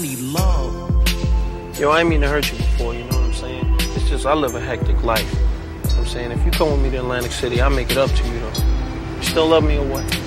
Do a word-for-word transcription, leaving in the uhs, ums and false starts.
need love. Yo, I ain't mean to hurt you before, you know what I'm saying? It's just I live a hectic life. You know what I'm saying? If you come with me to Atlantic City, I'll make it up to you, though. You still love me or what?